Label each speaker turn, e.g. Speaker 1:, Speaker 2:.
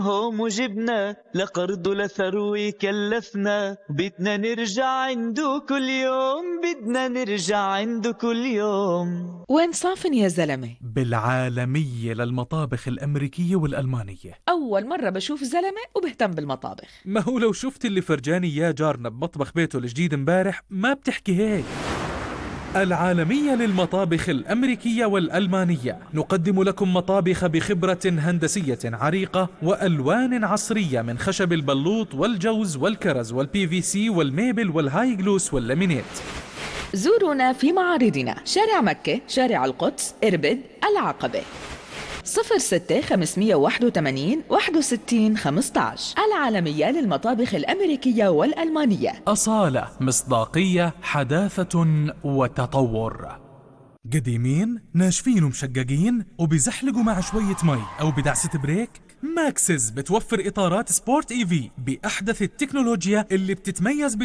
Speaker 1: هوم وجبنا لقرض لثروي كلفنا، بدنا نرجع عنده كل يوم، بدنا نرجع عنده كل يوم.
Speaker 2: وين صافن يا زلمة؟
Speaker 3: بالعالمية للمطابخ الأمريكية والألمانية.
Speaker 2: أول مرة بشوف زلمة وبهتم بالمطابخ.
Speaker 3: ما هو لو شفت اللي فرجاني إياه جارنا بمطبخ بيته الجديد امبارح ما بتحكي هيك. العالمية للمطابخ الأمريكية والألمانية، نقدم لكم مطابخ بخبرة هندسية عريقة وألوان عصرية من خشب البلوط والجوز والكرز والبي في سي والميبل والهاي جلوس واللامينيت.
Speaker 2: زورونا في معارضنا شارع مكة، شارع القدس، إربد، العقبة. 06 581 61 15. العالمية للمطابخ الأمريكية والألمانية.
Speaker 3: أصالة، مصداقية، حداثة وتطور. قديمين، ناشفين ومشققين وبيزحلقوا مع شوية مي أو بدعسة بريك؟ ماكسز بتوفر إطارات سبورت إيفي بأحدث التكنولوجيا اللي بتتميز